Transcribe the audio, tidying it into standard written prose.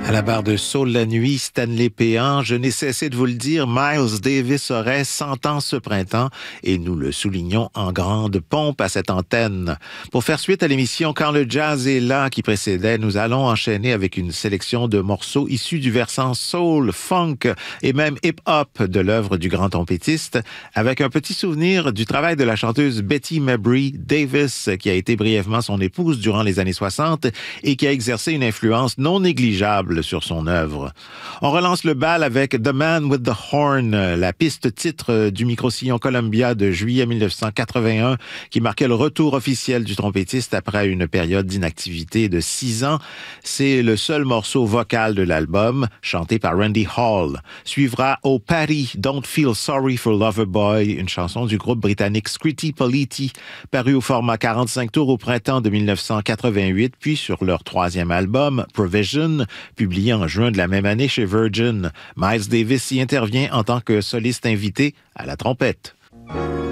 À la barre de Saul la nuit, Stanley Péan, je n'ai cessé de vous le dire, Miles Davis aurait 100 ans ce printemps et nous le soulignons en grande pompe à cette antenne. Pour faire suite à l'émission Quand le jazz est là qui précédait, nous allons enchaîner avec une sélection de morceaux issus du versant soul, funk et même hip-hop de l'œuvre du grand trompettiste, avec un petit souvenir du travail de la chanteuse Betty Mabry Davis, qui a été brièvement son épouse durant les années 60 et qui a exercé une influence non négligeable sur son œuvre. On relance le bal avec The Man with the Horn, la piste titre du micro-sillon Columbia de juillet 1981, qui marquait le retour officiel du trompettiste après une période d'inactivité de 6 ans. C'est le seul morceau vocal de l'album, chanté par Randy Hall. Suivra Oh Patty, Don't Feel Sorry for Loverboy, une chanson du groupe britannique Scritti Politti, parue au format 45 tours au printemps de 1988, puis sur leur troisième album, Provision, publié en juin de la même année chez Virgin. Miles Davis y intervient en tant que soliste invité à la trompette.